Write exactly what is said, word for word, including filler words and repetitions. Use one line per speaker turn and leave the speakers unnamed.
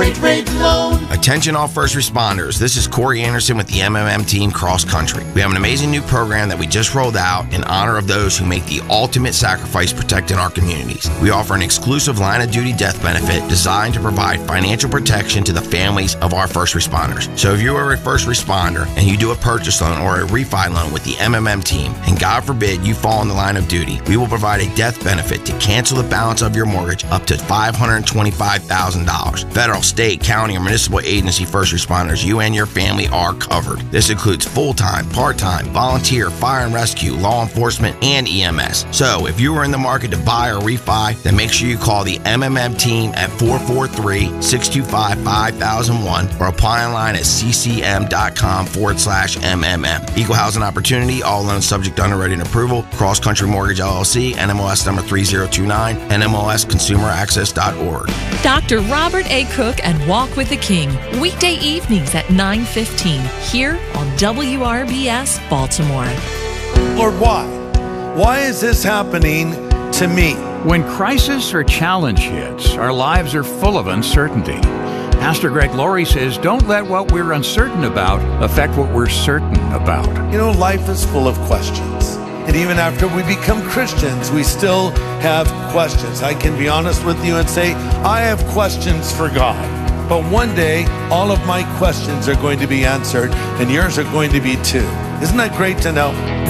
rate, rate loan.
Attention all first responders. This is Corey Anderson with the M M M Team Cross Country. We have an amazing new program that we just rolled out in honor of those who make the ultimate sacrifice protecting our communities. We offer an exclusive line of duty death benefit designed to provide financial protection to the families of our first responders. So if you are a first responder and you do a purchase loan or a refi loan with the M M M Team, and God forbid you fall in the line of duty, we will provide a death benefit to cancel the balance of your mortgage up to five hundred twenty-five thousand dollars. Federal, state, county, or municipal agency first responders, you and your family are covered. This includes full-time, part-time, volunteer, fire and rescue, law enforcement, and E M S. So if you are in the market to buy or refi, then make sure you call the M M M Team at four four three, six two five, five thousand one or apply online at ccm.com forward slash MMM. Equal housing opportunity, all loans subject to underwriting approval, Cross Country Mortgage L L C, N M L S number three zero two nine, N M L S consumer access dot org.
Doctor Robert A. Cook and Walk with the King, weekday evenings at nine fifteen, here on W R B S Baltimore.
Lord, why? Why is this happening to me?
When crisis or challenge hits, our lives are full of uncertainty. Pastor Greg Laurie says, don't let what we're uncertain about affect what we're certain about.
You know, life is full of questions. And even after we become Christians, we still have questions. I can be honest with you and say, I have questions for God. But one day, all of my questions are going to be answered, and yours are going to be too. Isn't that great to know?